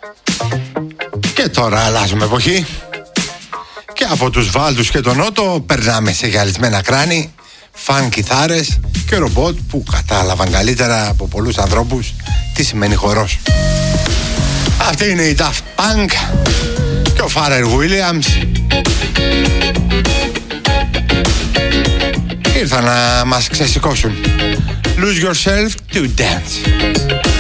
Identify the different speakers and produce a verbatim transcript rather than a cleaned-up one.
Speaker 1: Και τώρα αλλάζουμε εποχή και από τους Βάλτους και τον Νότο περνάμε σε γυαλισμένα κράνη, φαν κιθάρες και ρομπότ που κατάλαβαν καλύτερα από πολλούς ανθρώπους τι σημαίνει χορός. Αυτή είναι η Daft Punk και ο Pharrell Williams. Ήρθαν να μας ξεσηκώσουν. Lose yourself to dance.